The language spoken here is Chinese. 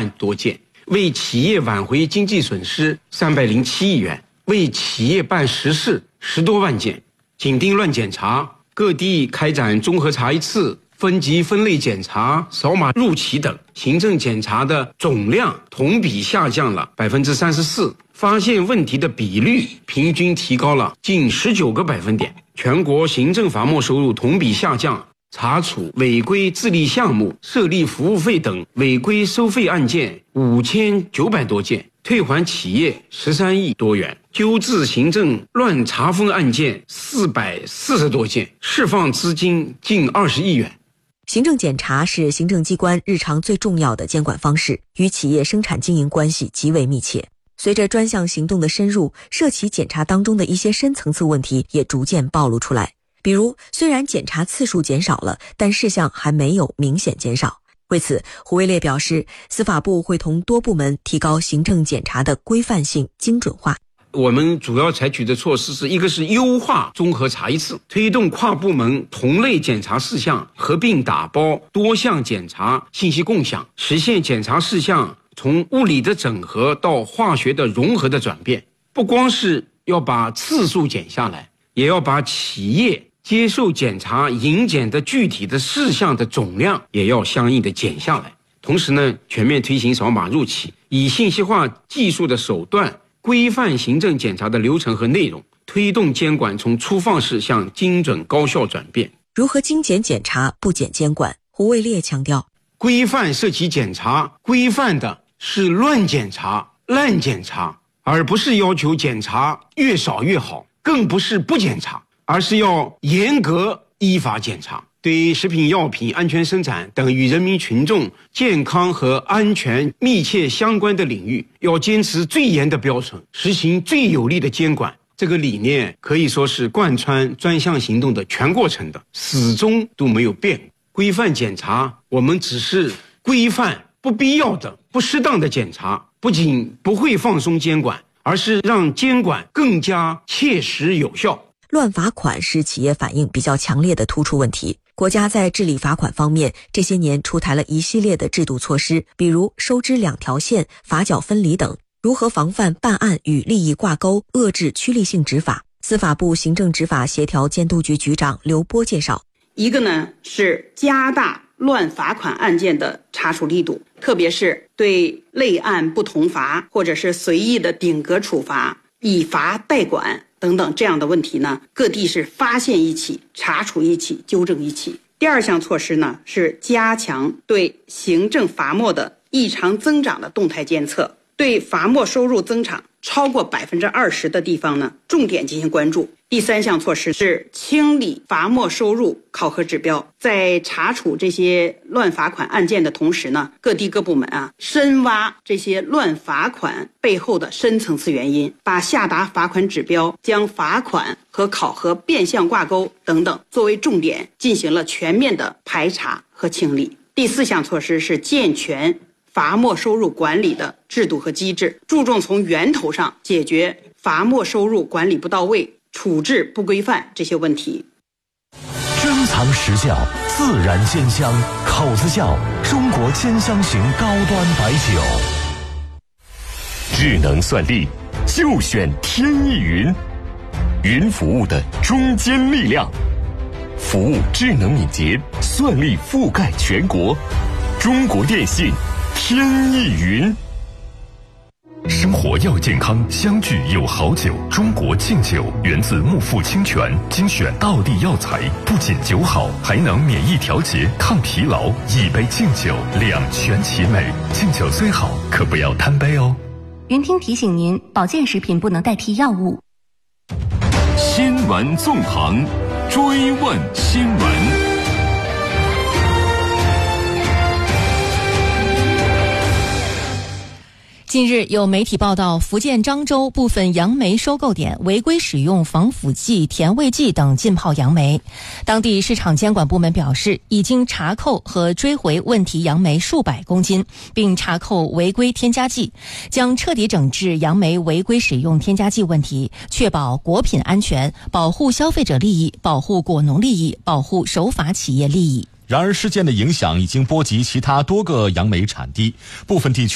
万多件，为企业挽回经济损失307亿元，为企业办实事10多万件。紧盯乱检查，各地开展综合查一次、分级分类检查、扫码入企等，行政检查的总量同比下降了34%，发现问题的比率平均提高了近19个百分点。全国行政罚没收入同比下降，查处违规自立项目、设立服务费等违规收费案件5900多件，退还企业13亿多元，纠治行政乱查封案件440多件，释放资金近20亿元。 行政检查是行政机关日常最重要的监管方式，与企业生产经营关系极为密切。随着专项行动的深入，涉企检查当中的一些深层次问题也逐渐暴露出来。比如，虽然检查次数减少了，但事项还没有明显减少。为此，胡卫烈表示，司法部会同多部门提高行政检查的规范性、精准化。 我们主要采取的措施是，一个是优化综合查一次，推动跨部门同类检查事项合并打包、多项检查信息共享，实现检查事项从物理的整合到化学的融合的转变。不光是要把次数减下来，也要把企业接受检查引检的具体的事项的总量也要相应的减下来。同时呢，全面推行扫码入企，以信息化技术的手段规范行政检查的流程和内容，推动监管从粗放式向精准高效转变。 如何精简检查，不减监管？胡卫烈强调， 规范涉企检查，规范的是乱检查、滥检查，而不是要求检查越少越好，更不是不检查，而是要严格依法检查。对食品药品安全生产等与人民群众健康和安全密切相关的领域，要坚持最严的标准，实行最有力的监管。这个理念可以说是贯穿专项行动的全过程的，始终都没有变。规范检查，我们只是规范不必要的、不适当的检查，不仅不会放松监管，而是让监管更加切实有效。 乱罚款是企业反应比较强烈的突出问题。国家在治理罚款方面，这些年出台了一系列的制度措施，比如收支两条线、罚缴分离等。如何防范办案与利益挂钩，遏制趋利性执法？司法部行政执法协调监督局局长刘波介绍， 一个呢是加大乱罚款案件的查处力度，特别是对类案不同罚或者是随意的顶格处罚、以罚代管等等这样的问题呢，各地是发现一起、查处一起、纠正一起。第二项措施呢是加强对行政罚没的异常增长的动态监测，对罚没收入增长超过20%的地方呢，重点进行关注。第三项措施是清理罚没收入考核指标，在查处这些乱罚款案件的同时呢，各地各部门深挖这些乱罚款背后的深层次原因，把下达罚款指标、将罚款和考核变相挂钩等等作为重点，进行了全面的排查和清理。第四项措施是健全罚没收入管理的制度和机制，注重从源头上解决罚没收入管理不到位、处置不规范这些问题。 珍藏实窖，自然鲜香，口子窖中国鲜香型高端白酒。智能算力就选天翼云，云服务的中坚力量，服务智能敏捷，算力覆盖全国。中国电信天翼云。生活要健康，相聚有好酒。中国敬酒源自木富清泉，精选道地药材，不仅酒好，还能免疫调节、抗疲劳。一杯敬酒，两全其美。敬酒虽好，可不要贪杯哦。 云听提醒您，保健食品不能代替药物。 新闻纵横，追问新闻。 近日有媒体报道，福建漳州部分杨梅收购点违规使用防腐剂、甜味剂等浸泡杨梅。当地市场监管部门表示，已经查扣和追回问题杨梅数百公斤，并查扣违规添加剂，将彻底整治杨梅违规使用添加剂问题，确保果品安全，保护消费者利益，保护果农利益，保护守法企业利益。 然而，事件的影响已经波及其他多个杨梅产地，部分地区